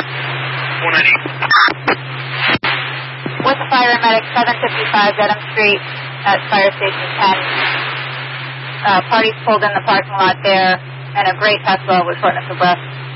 490. With the fire medic, 755 Dedham Street at Fire Station 10. Parties pulled in the parking lot there, and a gray Tesla with shortness of breath.